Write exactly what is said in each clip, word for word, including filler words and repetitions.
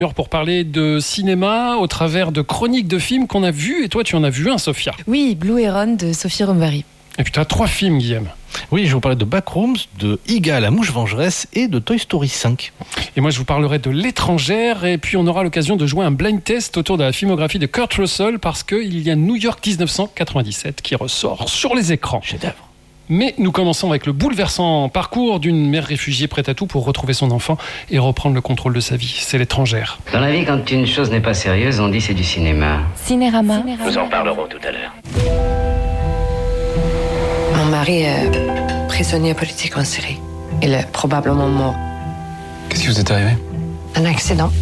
Pour parler de cinéma au travers de chroniques de films qu'on a vus. Et toi, tu en as vu un, Sophia? Oui, Blue Heron de Sophie Rombary. Et puis tu as trois films, Guillaume. Oui, je vais vous parler de Backrooms, de Iga, la mouche vengeresse et de Toy Story cinq. Et moi, je vous parlerai de L'étrangère. Et puis, on aura l'occasion de jouer un blind test autour de la filmographie de Kurt Russell parce qu'il y a New York dix-neuf cent quatre-vingt-dix-sept qui ressort sur les écrans. Chef-d'œuvre. Mais nous commençons avec le bouleversant parcours d'une mère réfugiée prête à tout pour retrouver son enfant et reprendre le contrôle de sa vie. C'est L'étrangère. Dans la vie, quand une chose n'est pas sérieuse, on dit c'est du cinéma. Cinérama. Nous en parlerons tout à l'heure. Mon mari est prisonnier politique en Syrie. Il est probablement mort. Qu'est-ce qui vous est arrivé? Un accident.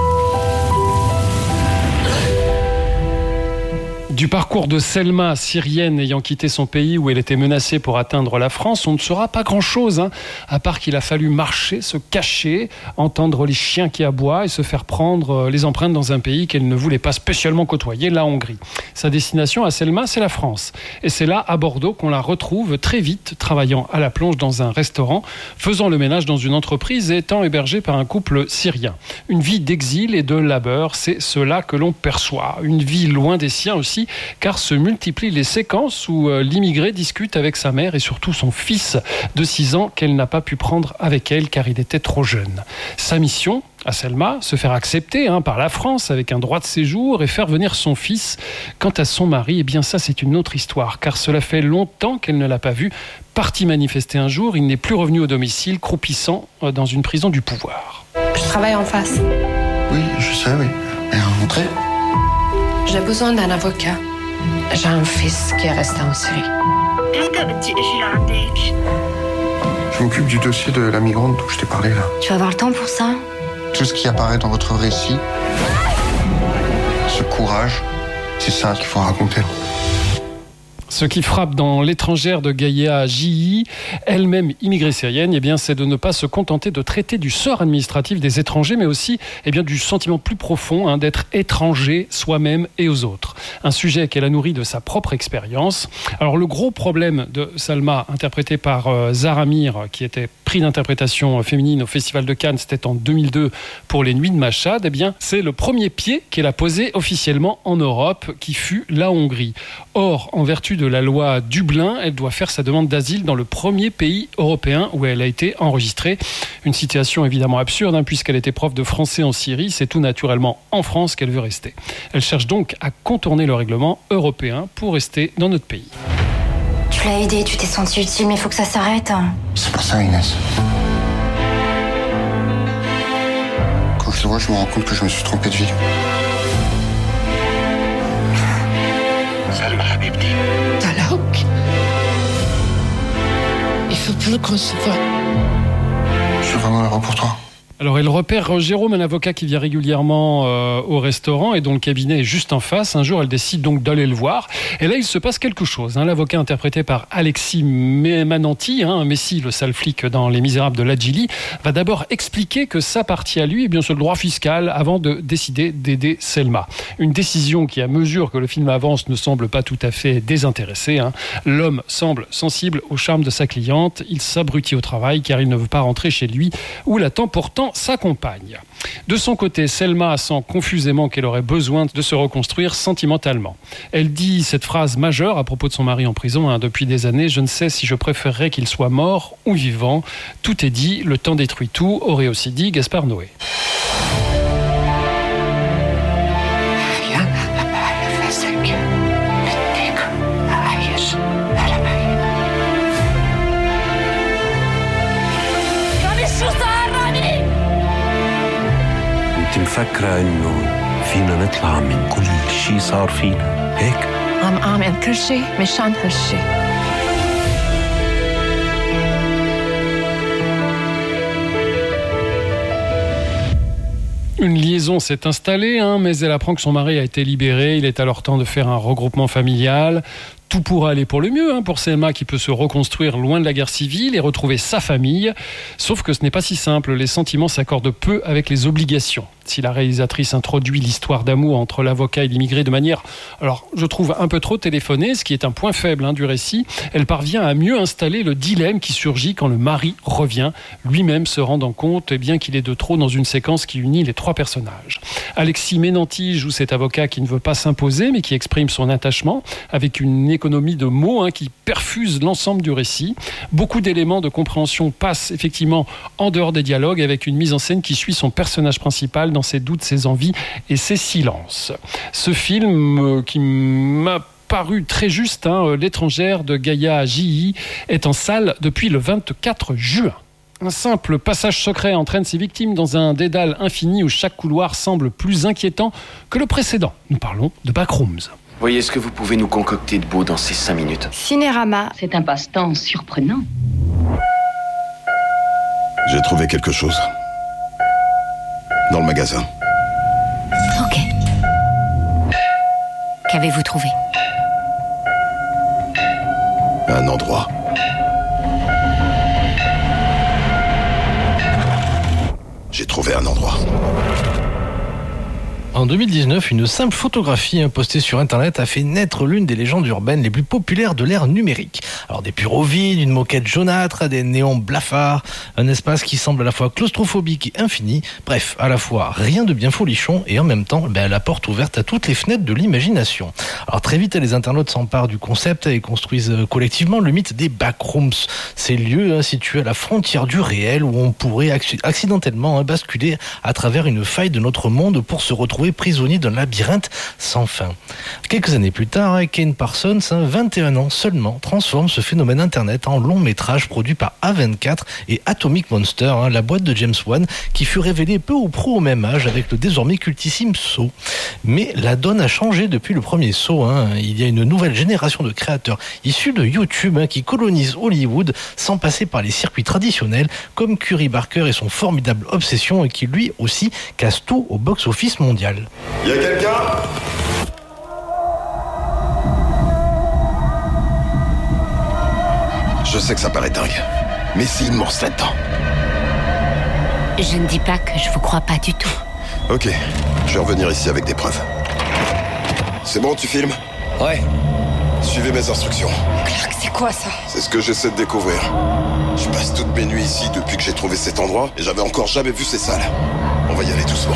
Du parcours de Selma, syrienne ayant quitté son pays où elle était menacée pour atteindre la France, on ne saura pas grand-chose, hein, à part qu'il a fallu marcher, se cacher, entendre les chiens qui aboient et se faire prendre les empreintes dans un pays qu'elle ne voulait pas spécialement côtoyer, la Hongrie. Sa destination à Selma, c'est la France. Et c'est là, à Bordeaux, qu'on la retrouve très vite, travaillant à la plonge dans un restaurant, faisant le ménage dans une entreprise et étant hébergée par un couple syrien. Une vie d'exil et de labeur, c'est cela que l'on perçoit. Une vie loin des siens aussi, car se multiplient les séquences où l'immigré discute avec sa mère et surtout son fils de six ans qu'elle n'a pas pu prendre avec elle car il était trop jeune. Sa mission, à Selma, se faire accepter hein, par la France avec un droit de séjour et faire venir son fils. Quant à son mari, eh bien ça c'est une autre histoire, car cela fait longtemps qu'elle ne l'a pas vu. Parti manifester un jour, il n'est plus revenu au domicile, croupissant dans une prison du pouvoir. Je travaille en face. Oui, je sais, oui. Mais rentrez. J'ai besoin d'un avocat. J'ai un fils qui est resté en Syrie. Je m'occupe du dossier de la migrante dont je t'ai parlé là. Tu vas avoir le temps pour ça? Tout ce qui apparaît dans votre récit, ce courage, c'est ça qu'il faut raconter. Ce qui frappe dans L'étrangère de Gaïa Jilli, elle-même immigrée syrienne, eh bien, c'est de ne pas se contenter de traiter du sort administratif des étrangers, mais aussi eh bien, du sentiment plus profond hein, d'être étranger soi-même et aux autres. Un sujet qu'elle a nourri de sa propre expérience. Alors le gros problème de Salma, interprétée par euh, Zahra Mir, qui était prix d'interprétation féminine au Festival de Cannes, c'était en deux mille deux pour Les Nuits de Machad, eh bien, c'est le premier pied qu'elle a posé officiellement en Europe, qui fut la Hongrie. Or, en vertu de la loi Dublin, elle doit faire sa demande d'asile dans le premier pays européen où elle a été enregistrée. Une situation évidemment absurde, hein, puisqu'elle était prof de français en Syrie, c'est tout naturellement en France qu'elle veut rester. Elle cherche donc à contourner le règlement européen pour rester dans notre pays. Tu l'as aidé, tu t'es senti utile, mais il faut que ça s'arrête. C'est pas ça, Inès. Quand je le vois, je me rends compte que je me suis trompé de vie. Talak. Il faut plus qu'on se voit. Je suis vraiment heureux pour toi. Alors elle repère Jérôme, un avocat qui vient régulièrement euh, au restaurant et dont le cabinet est juste en face. Un jour, elle décide donc d'aller le voir. Et là, il se passe quelque chose. Hein. L'avocat interprété par Alexis Mananti, hein, Messi, le sale flic dans Les Misérables de Ladjili, va d'abord expliquer que sa partie à lui est bien sûr le droit fiscal avant de décider d'aider Selma. Une décision qui, à mesure que le film avance, ne semble pas tout à fait désintéressée. Hein. L'homme semble sensible au charme de sa cliente. Il s'abrutit au travail car il ne veut pas rentrer chez lui où l'attend pourtant sa compagne. De son côté, Selma sent confusément qu'elle aurait besoin de se reconstruire sentimentalement. Elle dit cette phrase majeure à propos de son mari en prison hein, depuis des années: « Je ne sais si je préférerais qu'il soit mort ou vivant. Tout est dit, le temps détruit tout », aurait aussi dit Gaspard Noé. مفكرة إنه فينا نطلع من كل شيء صار فينا هيك؟ عم أعمل كل شيء مشان هالشيء. Une liaison s'est installée, hein, mais elle apprend que son mari a été libéré. Il est alors temps de faire un regroupement familial. Tout pourra aller pour le mieux hein, pour Selma qui peut se reconstruire loin de la guerre civile et retrouver sa famille. Sauf que ce n'est pas si simple. Les sentiments s'accordent peu avec les obligations. Si la réalisatrice introduit l'histoire d'amour entre l'avocat et l'immigré de manière, alors je trouve un peu trop téléphonée, ce qui est un point faible hein, du récit, elle parvient à mieux installer le dilemme qui surgit quand le mari revient, lui-même se rendant compte eh bien, qu'il est de trop dans une séquence qui unit les trois personnages. Alexis Ménanti joue cet avocat qui ne veut pas s'imposer, mais qui exprime son attachement, avec une économie de mots hein, qui perfuse l'ensemble du récit. Beaucoup d'éléments de compréhension passent effectivement en dehors des dialogues, avec une mise en scène qui suit son personnage principal dans ses doutes, ses envies et ses silences. Ce film euh, qui m'a paru très juste, hein, L'étrangère de Gaïa J I, est en salle depuis le vingt-quatre juin. Un simple passage secret entraîne ses victimes dans un dédale infini où chaque couloir semble plus inquiétant que le précédent. Nous parlons de Backrooms. Voyez ce que vous pouvez nous concocter de beau dans ces cinq minutes. Cinérama. C'est un passe-temps surprenant. J'ai trouvé quelque chose. Dans le magasin. Ok. Qu'avez-vous trouvé? Un endroit. J'ai trouvé un endroit. En deux mille dix-neuf, une simple photographie postée sur Internet a fait naître l'une des légendes urbaines les plus populaires de l'ère numérique. Alors des bureaux vides, une moquette jaunâtre, des néons blafards, un espace qui semble à la fois claustrophobique et infini. Bref, à la fois rien de bien folichon et en même temps ben, la porte ouverte à toutes les fenêtres de l'imagination. Alors très vite, les internautes s'emparent du concept et construisent collectivement le mythe des backrooms. Ces lieux hein, situés à la frontière du réel où on pourrait accidentellement hein, basculer à travers une faille de notre monde pour se retrouver prisonnier d'un labyrinthe sans fin. Quelques années plus tard, Kane Parsons, vingt et un ans seulement, transforme ce phénomène internet en long métrage produit par A vingt-quatre et Atomic Monster, la boîte de James Wan, qui fut révélée peu ou prou au même âge avec le désormais cultissime Saw. Mais la donne a changé depuis le premier Saw. Hein. Il y a une nouvelle génération de créateurs issus de YouTube hein, qui colonisent Hollywood sans passer par les circuits traditionnels, comme Curry Barker et son formidable Obsession, et qui lui aussi casse tout au box-office mondial. Y a quelqu'un ? Je sais que ça paraît dingue, mais c'est immense là-dedans. Je ne dis pas que je vous crois pas du tout. Ok, je vais revenir ici avec des preuves. C'est bon, tu filmes ? Ouais. Suivez mes instructions. Clark, c'est quoi ça? C'est ce que j'essaie de découvrir. Je passe toutes mes nuits ici depuis que j'ai trouvé cet endroit et j'avais encore jamais vu ces salles. On va y aller doucement.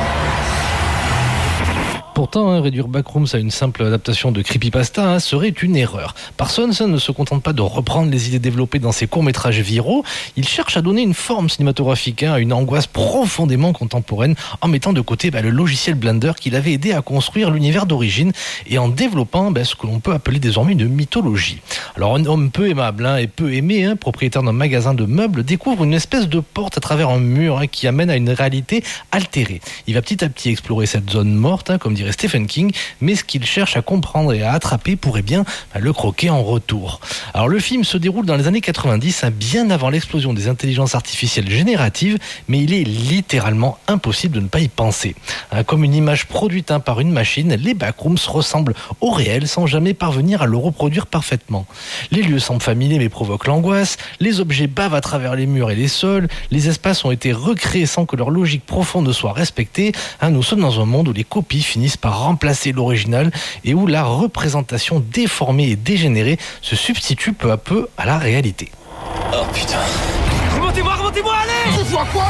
Pourtant, hein, réduire Backrooms à une simple adaptation de creepypasta hein, serait une erreur. Parsons ne se contente pas de reprendre les idées développées dans ses courts-métrages viraux, il cherche à donner une forme cinématographique hein, à une angoisse profondément contemporaine en mettant de côté bah, le logiciel Blender qui l'avait aidé à construire l'univers d'origine et en développant bah, ce que l'on peut appeler désormais une mythologie. Alors un homme peu aimable hein, et peu aimé, hein, propriétaire d'un magasin de meubles, découvre une espèce de porte à travers un mur hein, qui amène à une réalité altérée. Il va petit à petit explorer cette zone morte, hein, comme dirait Stephen King, mais ce qu'il cherche à comprendre et à attraper pourrait bien bah, le croquer en retour. Alors le film se déroule dans les années quatre-vingt-dix, hein, bien avant l'explosion des intelligences artificielles génératives, mais il est littéralement impossible de ne pas y penser. Hein, comme une image produite hein, par une machine, les backrooms ressemblent au réel sans jamais parvenir à le reproduire parfaitement. Les lieux semblent familiers mais provoquent l'angoisse, les objets bavent à travers les murs et les sols, les espaces ont été recréés sans que leur logique profonde soit respectée. Hein, nous sommes dans un monde où les copies finissent par remplacer l'original et où la représentation déformée et dégénérée se substitue peu à peu à la réalité. Oh putain. Remontez-moi, remontez-moi, allez! Tu vois quoi?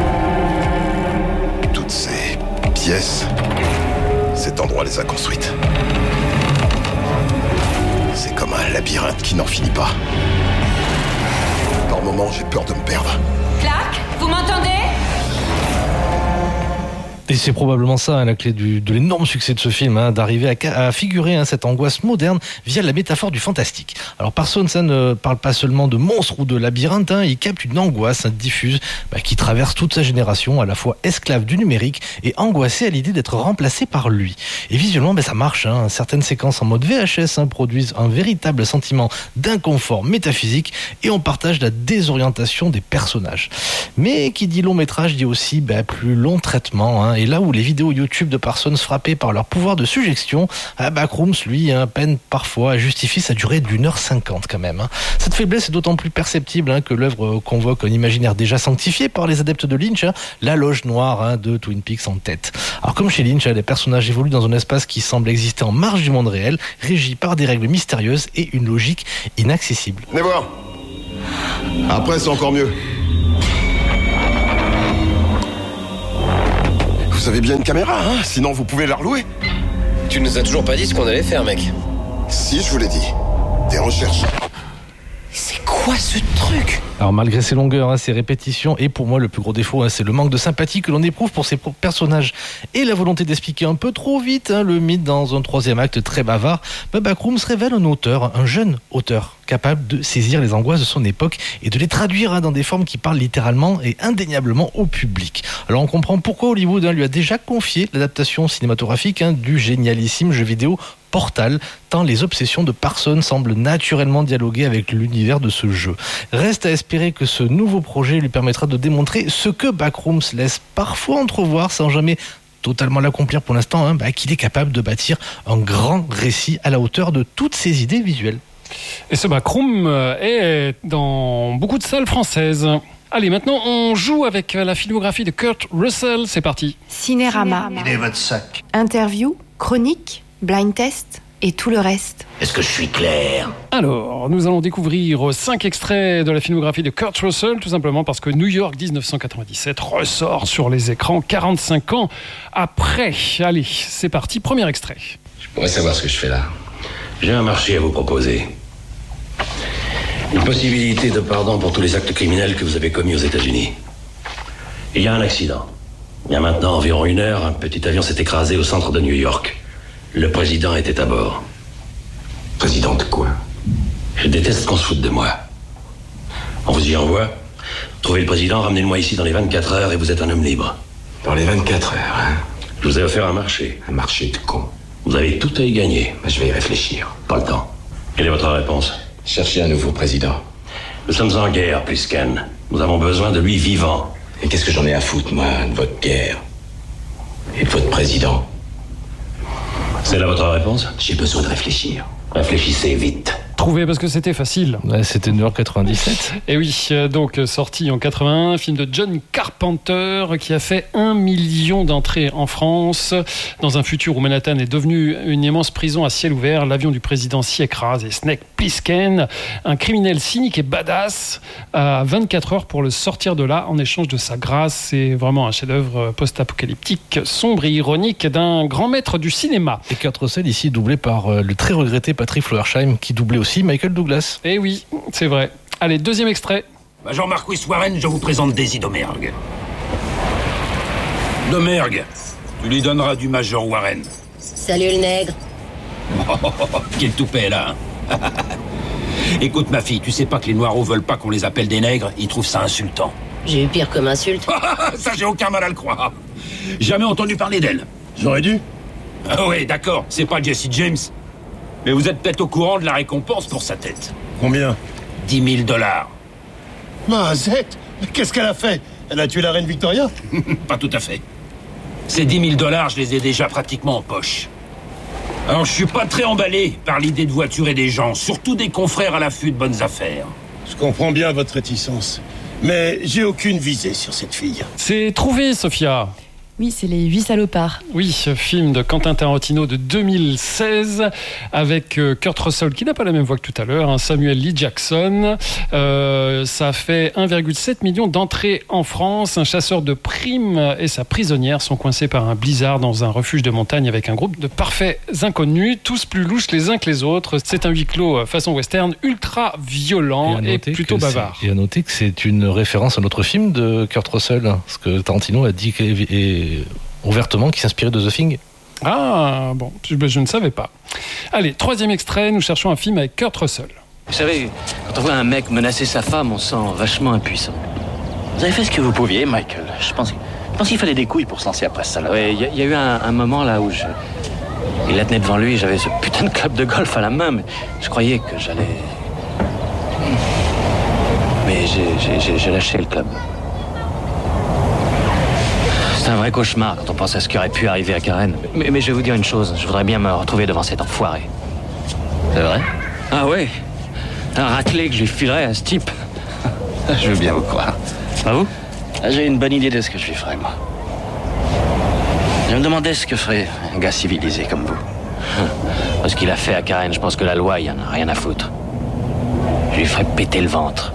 Toutes ces pièces, cet endroit les a construites. C'est comme un labyrinthe qui n'en finit pas. Par moments, j'ai peur de me perdre. Clark, vous m'entendez? Et c'est probablement ça hein, la clé du, de l'énorme succès de ce film, hein, d'arriver à, à figurer hein, cette angoisse moderne via la métaphore du fantastique. Alors Parsons hein, ne parle pas seulement de monstres ou de labyrinthes, hein, il capte une angoisse hein, diffuse bah, qui traverse toute sa génération, à la fois esclave du numérique et angoissée à l'idée d'être remplacé par lui. Et visuellement, bah, ça marche. Hein, certaines séquences en mode V H S hein, produisent un véritable sentiment d'inconfort métaphysique et on partage la désorientation des personnages. Mais qui dit long métrage dit aussi bah, plus long traitement. Hein, Et là où les vidéos YouTube de Parsons frappaient par leur pouvoir de suggestion, Backrooms, lui, hein, peine parfois à justifier sa durée d'une heure cinquante quand même. Hein. Cette faiblesse est d'autant plus perceptible hein, que l'œuvre convoque un imaginaire déjà sanctifié par les adeptes de Lynch, hein, la loge noire hein, de Twin Peaks en tête. Alors comme chez Lynch, hein, les personnages évoluent dans un espace qui semble exister en marge du monde réel, régi par des règles mystérieuses et une logique inaccessible. Venez voir. Après, c'est encore mieux. Vous avez bien une caméra, hein? Sinon vous pouvez la relouer. Tu nous as toujours pas dit ce qu'on allait faire, mec. Si, je vous l'ai dit. Des recherches. C'est quoi ce truc? Alors malgré ses longueurs, hein, ses répétitions, et pour moi le plus gros défaut, hein, c'est le manque de sympathie que l'on éprouve pour ces personnages et la volonté d'expliquer un peu trop vite hein, le mythe dans un troisième acte très bavard, bah, Backrooms révèle un auteur, un jeune auteur, capable de saisir les angoisses de son époque et de les traduire hein, dans des formes qui parlent littéralement et indéniablement au public. Alors on comprend pourquoi Hollywood hein, lui a déjà confié l'adaptation cinématographique hein, du génialissime jeu vidéo Portal, tant les obsessions de Parsons semblent naturellement dialoguer avec l'univers de ce jeu. Reste à espérer que ce nouveau projet lui permettra de démontrer ce que Backrooms laisse parfois entrevoir sans jamais totalement l'accomplir pour l'instant, hein, bah, qu'il est capable de bâtir un grand récit à la hauteur de toutes ses idées visuelles. Et ce Backroom est dans beaucoup de salles françaises. Allez, maintenant on joue avec la filmographie de Kurt Russell, c'est parti. Cinérama. Il est votre sac. Interview, chronique, blind test et tout le reste. Est-ce que je suis clair? Alors, nous allons découvrir cinq extraits de la filmographie de Kurt Russell, tout simplement parce que New York dix-neuf cent quatre-vingt-dix-sept ressort sur les écrans quarante-cinq ans après. Allez, c'est parti, premier extrait. Je pourrais savoir ce que je fais là. J'ai un marché à vous proposer. Une possibilité de pardon pour tous les actes criminels que vous avez commis aux États-Unis. Il y a un accident. Il y a maintenant environ une heure, un petit avion s'est écrasé au centre de New York. Le président était à bord. Président de quoi? Je déteste qu'on se foute de moi. On vous y envoie. Trouvez le président, ramenez-le-moi ici dans les vingt-quatre heures et vous êtes un homme libre. Dans les vingt-quatre heures, hein? Je vous ai offert un marché. Un marché de con. Vous avez tout à y gagner. Mais je vais y réfléchir. Pas le temps. Quelle est votre réponse? Cherchez un nouveau président. Nous sommes en guerre, Plisken. Nous avons besoin de lui vivant. Et qu'est-ce que j'en ai à foutre, moi, de votre guerre? Et de votre président? C'est là votre réponse? J'ai besoin de réfléchir. Réfléchissez vite. Trouvé parce que c'était facile. Ouais, c'était New York quatre-vingt-dix-sept. Et oui, donc sorti en quatre-vingt-un, film de John Carpenter qui a fait un million d'entrées en France. Dans un futur où Manhattan est devenu une immense prison à ciel ouvert, l'avion du président s'y écrase et Snake Plissken, un criminel cynique et badass, a vingt-quatre heures pour le sortir de là en échange de sa grâce. C'est vraiment un chef-d'œuvre post-apocalyptique, sombre et ironique d'un grand maître du cinéma. Et Kurt Russell ici doublé par le très regretté Patrick Flowersheim qui doublait aussi Michael Douglas. Eh oui, c'est vrai. Allez, deuxième extrait. Major Marquis Warren, je vous présente Daisy Domergue. Domergue, tu lui donneras du Major Warren. Salut le nègre. Oh, quel toupet là. Écoute ma fille, tu sais pas que les Noireaux veulent pas qu'on les appelle des nègres? Ils trouvent ça insultant. J'ai eu pire comme insulte. Ça, j'ai aucun mal à le croire. Jamais entendu parler d'elle. J'aurais dû. Ah ouais, d'accord, c'est pas Jesse James. Mais vous êtes peut-être au courant de la récompense pour sa tête. Combien? dix mille dollars. Mazette, qu'est-ce qu'elle a fait? Elle a tué la reine Victoria? Pas tout à fait. Ces dix mille dollars, je les ai déjà pratiquement en poche. Alors, je suis pas très emballé par l'idée de voiturer des gens, surtout des confrères à l'affût de bonnes affaires. Je comprends bien votre réticence, mais j'ai aucune visée sur cette fille. C'est trouvé, Sophia. Oui, c'est Les Huit Salopards. Oui, ce film de Quentin Tarantino de deux mille seize avec Kurt Russell qui n'a pas la même voix que tout à l'heure, hein, Samuel L. Jackson. Euh, ça fait un virgule sept million d'entrées en France. Un chasseur de primes et sa prisonnière sont coincés par un blizzard dans un refuge de montagne avec un groupe de parfaits inconnus, tous plus louches les uns que les autres. C'est un huis clos façon western ultra violent et, et plutôt bavard. Et à noter que c'est une référence à notre film de Kurt Russell, parce que Tarantino a dit qu'il ouvertement qui s'inspirait de The Thing. Ah, bon, je, je ne savais pas. Allez, troisième extrait, nous cherchons un film avec Kurt Russell. Vous savez, quand on voit un mec menacer sa femme, on se sent vachement impuissant. Vous avez fait ce que vous pouviez, Michael. Je pense, je pense qu'il fallait des couilles pour se lancer après ça. Oui, il y, y a eu un, un moment là où je... Il la tenait devant lui, j'avais ce putain de club de golf à la main, mais je croyais que j'allais... Mais j'ai, j'ai, j'ai lâché le club. C'est C'est un vrai cauchemar quand on pense à ce qui aurait pu arriver à Karen. Mais, mais je vais vous dire une chose, je voudrais bien me retrouver devant cet enfoiré. C'est vrai? Ah ouais. Un raclé que je lui filerais à ce type. Je veux bien vous croire. Pas vous? J'ai une bonne idée de ce que je lui ferais, moi. Je me demandais ce que ferait un gars civilisé comme vous. Parce qu'il a fait à Karen, je pense que la loi, il y en a rien à foutre. Je lui ferais péter le ventre.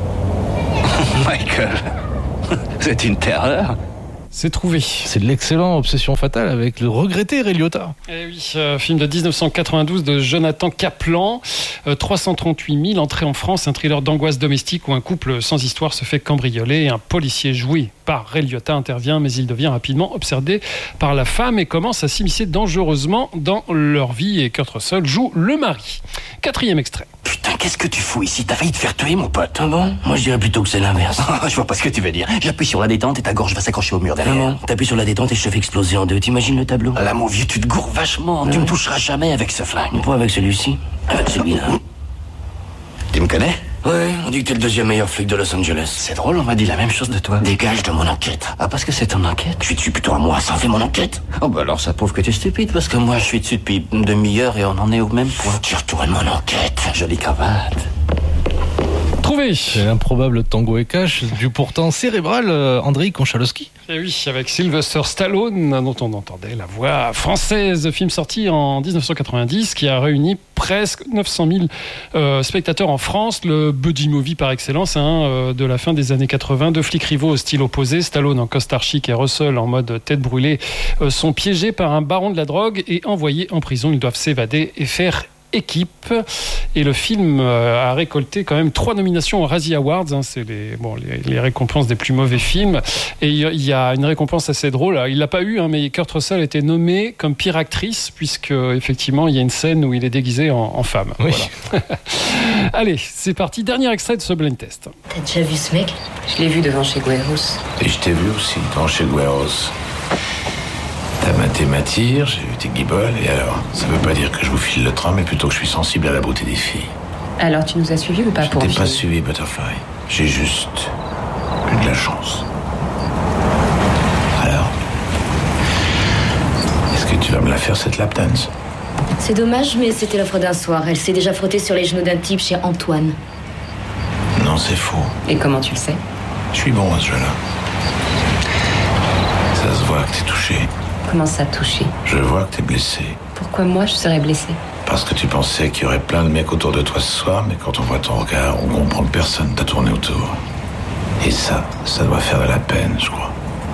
Michael, c'est une terreur. C'est trouvé. C'est de l'excellent Obsession fatale avec le regretté Ray Liotta. Eh oui, euh, film de dix-neuf cent quatre-vingt-douze de Jonathan Kaplan. Euh, trois cent trente-huit mille, entrée en France, un thriller d'angoisse domestique où un couple sans histoire se fait cambrioler et un policier joué par Ray Liotta intervient, mais il devient rapidement obsédé par la femme et commence à s'immiscer dangereusement dans leur vie. Et Kurt Russell joue le mari. Quatrième extrait. Putain, qu'est-ce que tu fous ici? T'as failli te faire tuer, mon pote. Ah bon? Moi, je dirais plutôt que c'est l'inverse. Je vois pas ce que tu veux dire. J'appuie sur la détente et ta gorge va s'accrocher au mur derrière. Ah bon? T'appuies sur la détente et je te fais exploser en deux. T'imagines le tableau? Là, mon vieux, tu te gourres vachement. Ouais. Tu me toucheras jamais avec ce flingue. Pas avec celui-ci. Avec celui-là. Tu me connais? Ouais, on dit que t'es le deuxième meilleur flic de Los Angeles. C'est drôle, on m'a dit la même chose de toi. Dégage de mon enquête. Ah, parce que c'est ton enquête? Je suis dessus plutôt à moi, ça en fait mon enquête. Oh, bah alors ça prouve que t'es stupide, parce que moi je suis dessus depuis une demi-heure et on en est au même point. Tu retournes mon enquête. Jolie cravate. Trouvé. C'est l'improbable Tango et Cash du pourtant cérébral euh, Andrei Konchalovsky. Et oui, avec Sylvester Stallone, dont on entendait la voix française. Film sorti en dix-neuf cent quatre-vingt-dix, qui a réuni presque neuf cent mille euh, spectateurs en France. Le buddy movie par excellence, hein, euh, de la fin des années quatre-vingts. Deux flics rivaux au style opposé, Stallone en costard chic et Russell en mode tête brûlée, euh, sont piégés par un baron de la drogue et envoyés en prison. Ils doivent s'évader et faire équipe. Et le film a récolté quand même trois nominations aux Razzie Awards, hein, c'est les, bon, les, les récompenses des plus mauvais films. Et il y a une récompense assez drôle, il l'a pas eu, hein, mais Kurt Russell a été nommé comme pire actrice, puisque effectivement il y a une scène où il est déguisé en, en femme. Oui. Voilà. Allez, c'est parti, dernier extrait de ce blind test. T'as déjà vu ce mec? Je l'ai vu devant Che Guerreros. Et je t'ai vu aussi devant Che Guerreros. T'as maté ma tire, j'ai vu tes guiboles, et alors? Ça veut pas dire que je vous file le train, mais plutôt que je suis sensible à la beauté des filles. Alors tu nous as suivis ou pas pour un film? Je t'ai pas suivi, Butterfly. J'ai juste eu de la chance. Alors? Est-ce que tu vas me la faire, cette lap dance? C'est dommage, mais c'était l'offre d'un soir. Elle s'est déjà frottée sur les genoux d'un type chez Antoine. Non, c'est faux. Et comment tu le sais? Je suis bon à ce jeu-là. Ça se voit que t'es touché. Comment ça touché? Je vois que t'es blessé. Pourquoi moi je serais blessée? Parce que tu pensais qu'il y aurait plein de mecs autour de toi ce soir, mais quand on voit ton regard, on comprend que personne t'a tourné autour. Et ça, ça doit faire de la peine, je crois.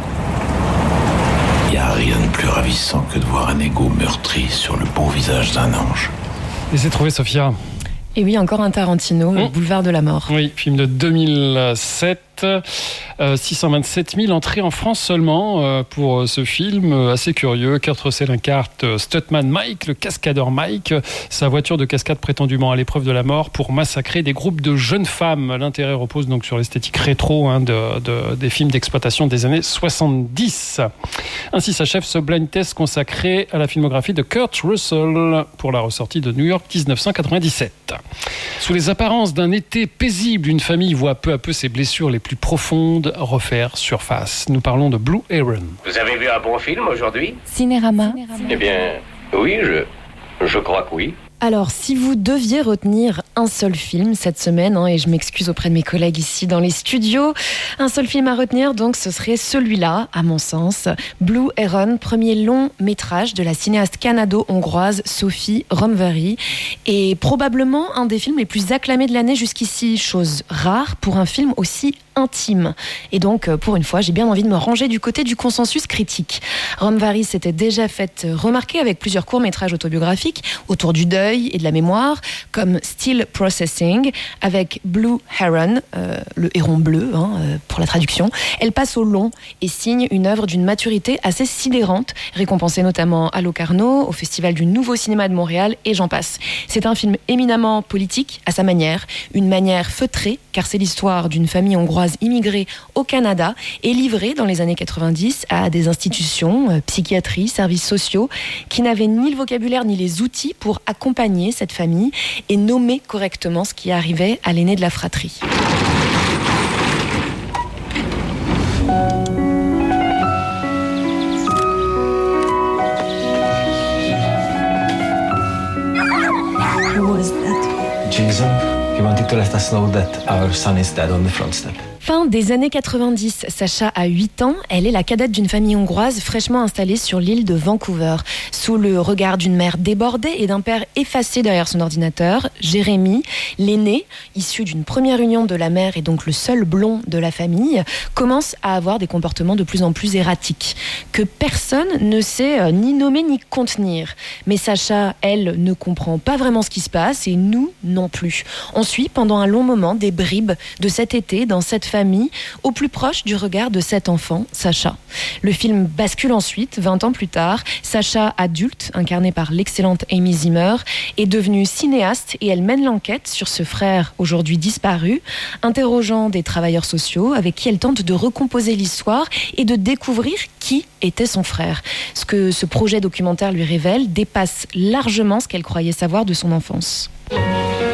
Il n'y a rien de plus ravissant que de voir un égo meurtri sur le beau visage d'un ange. Et c'est trouvé, Sophia. Et oui, encore un Tarantino, mmh. Le Boulevard de la Mort. Oui, film de deux mille sept. Euh, six cent vingt-sept mille entrées en France seulement euh, pour euh, ce film euh, assez curieux. Kurt Russell incarne euh, Stuntman Mike, le cascadeur Mike, sa voiture de cascade prétendument à l'épreuve de la mort pour massacrer des groupes de jeunes femmes. L'intérêt repose donc sur l'esthétique rétro, hein, de, de, des films d'exploitation des années soixante-dix. Ainsi s'achève ce blind test consacré à la filmographie de Kurt Russell pour la ressortie de New York dix-neuf cent quatre-vingt-dix-sept. Sous les apparences d'un été paisible, une famille voit peu à peu ses blessures les plus profondes refaire surface. Nous parlons de Blue Heron. Vous avez vu un bon film aujourd'hui? Cinérama. Eh bien, oui, je, je crois que oui. Alors, si vous deviez retenir un seul film cette semaine, hein, et je m'excuse auprès de mes collègues ici dans les studios, un seul film à retenir, donc ce serait celui-là, à mon sens, Blue Heron, premier long métrage de la cinéaste canado-hongroise Sophie Romveri, et probablement un des films les plus acclamés de l'année jusqu'ici, chose rare pour un film aussi intime. Et donc, pour une fois, j'ai bien envie de me ranger du côté du consensus critique. Romveri s'était déjà fait remarquer avec plusieurs courts-métrages autobiographiques autour du deuil et de la mémoire, comme Still Processing, avec Blue Heron, euh, le héron bleu, hein, euh, pour la traduction. Elle passe au long et signe une œuvre d'une maturité assez sidérante, récompensée notamment à Locarno, au Festival du Nouveau Cinéma de Montréal, et j'en passe. C'est un film éminemment politique, à sa manière, une manière feutrée, car c'est l'histoire d'une famille hongroise immigrée au Canada et livrée dans les années quatre-vingt-dix à des institutions, euh, psychiatrie, services sociaux, qui n'avaient ni le vocabulaire ni les outils pour accompagner cette famille et nommer correctement ce qui arrivait à l'aîné de la fratrie. to let us know that our son is dead on the front step. Fin des années quatre-vingt-dix, Sacha a huit ans. Elle est la cadette d'une famille hongroise fraîchement installée sur l'île de Vancouver. Sous le regard d'une mère débordée et d'un père effacé derrière son ordinateur, Jérémy, l'aîné, issu d'une première union de la mère et donc le seul blond de la famille, commence à avoir des comportements de plus en plus erratiques, que personne ne sait ni nommer ni contenir. Mais Sacha, elle, ne comprend pas vraiment ce qui se passe et nous non plus. On suit pendant un long moment des bribes de cet été dans cette famille famille, au plus proche du regard de cet enfant, Sacha. Le film bascule ensuite, vingt ans plus tard. Sacha, adulte, incarné par l'excellente Amy Zimmer, est devenue cinéaste et elle mène l'enquête sur ce frère aujourd'hui disparu, interrogeant des travailleurs sociaux avec qui elle tente de recomposer l'histoire et de découvrir qui était son frère. Ce que ce projet documentaire lui révèle dépasse largement ce qu'elle croyait savoir de son enfance.